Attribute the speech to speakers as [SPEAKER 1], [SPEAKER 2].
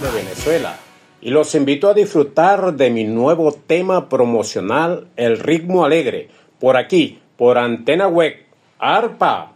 [SPEAKER 1] de Venezuela y los invito a disfrutar de mi nuevo tema promocional, El Ritmo Alegre, por aquí, por Antena Web, Arpa.